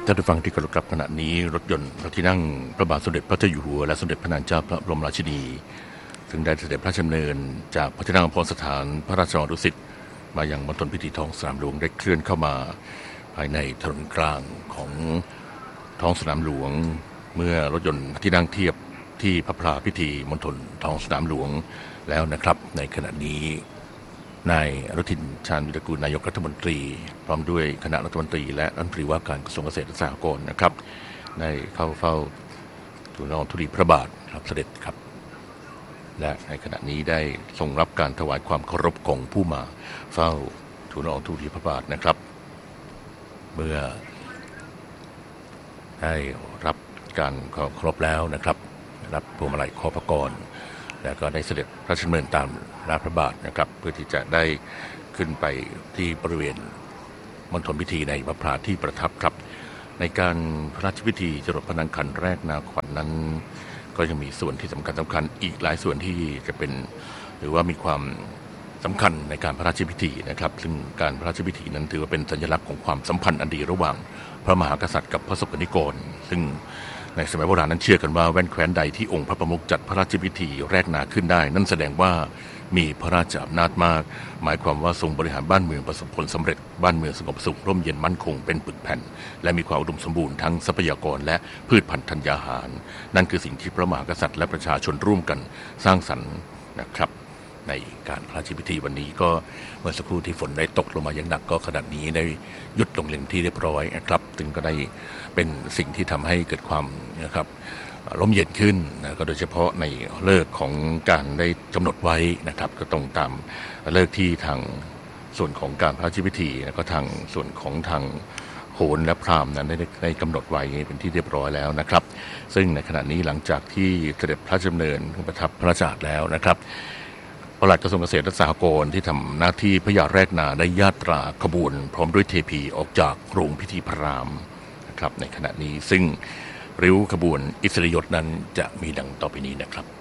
ท่านผู้ฟังที่เคารพครับขณะนี้รถยนต์พระที่นั่งพระบาทสมเด็จพระเจ้าอยู่หัวและสมเด็จพระนางเจ้าพระบรมราชินีซึ่งได้เสด็จพระราชดำเนินจากพระที่นั่งอัมพรสถานพระราชวังดุสิตมายังมณฑลพิธีท้องสนามหลวงได้เคลื่อนเข้ามาภายในถนนกลางของท้องสนามหลวงเมื่อรถยนต์ที่นั่งเทียบที่พระพลาพิธีมณฑลท้องสนามหลวงแล้วนะครับในขณะนี้นายอนุทินชาญวิรากูลนายกรัฐมนตรีพร้อมด้วยคณะรัฐมนตรีและรัฐมนตรีว่าการกระทรวงเกษตรและสหกรณ์นะครับได้เข้าเฝ้าทูลละอองธุลีพระบาทรับเสด็จครับและในขณะนี้ได้ทรงรับการถวายความเคารพของผู้มาเฝ้าทูลละอองธุลีพระบาทนะครับเมื่อได้รับการเคารพแล้วนะครับรับพวงมาลัยขอพระกรแล้วก็ได้เสด็จพระราชดำเนินตามรอยพระบาทนะครับเพื่อที่จะได้ขึ้นไปที่บริเวณมณฑลพิธีในพระพลาที่ประทับครับในการพระราชพิธีจรดพระนางคันแรกนาขวัญ นั้นก็ยังมีส่วนที่สำคัญอีกหลายส่วนที่จะเป็นหรือว่ามีความสำคัญในการพระราชพิธีนะครับซึ่งการพระราชพิธีนั้นถือว่าเป็นสัญลักษณ์ของความสัมพันธ์อันดีระหว่างพระมหากษัตริย์กับพระสกนิกรซึ่งในสมัยโบราณนั้นเชื่อกันว่าแว่นแคว้นใดที่องค์พระประมุขจัดพระราชพิธีแรกนาขึ้นได้นั่นแสดงว่ามีพระราชอำนาจมากหมายความว่าทรงบริหารบ้านเมืองประสบผลสำเร็จบ้านเมืองสงบสุขร่มเย็นมั่นคงเป็นปึกแผ่นและมีความอุดมสมบูรณ์ทั้งทรัพยากรและพืชพันธุ์ธัญญาหารนั่นคือสิ่งที่พระมหากษัตริย์และประชาชนร่วมกันสร้างสรรค์นะครับในการพระราชพิธีวันนี้ก็เมื่อสักครู่ที่ฝนได้ตกลงมาอย่างหนักก็ขณะนี้ได้หยุดลงเล็งที่เรียบร้อยนะครับซึ่งก็ได้เป็นสิ่งที่ทำให้เกิดความนะครับร่มเย็นขึ้นนะก็โดยเฉพาะในฤกษ์ของการได้กำหนดไว้นะครับก็ตรงตามฤกษ์ที่ทางส่วนของการพระราชพิธีแล้วก็ทางส่วนของทางโหรและพราหมณ์นั้นได้กำหนดไว้เป็นที่เรียบร้อยแล้วนะครับซึ่งในขณะนี้หลังจากที่เสด็จพระราชดำเนินประทับพระราชอาณาแล้วนะครับปลัดกระทรวงเกษตรและสหกรณ์ที่ทำหน้าที่พระยาแรกนาได้ญาตราขบวนพร้อมด้วยเทพีออกจากโรงพิธีพราหมณ์นะครับในขณะนี้ซึ่งริ้วขบวนอิสริยยศนั้นจะมีดังต่อไปนี้นะครับ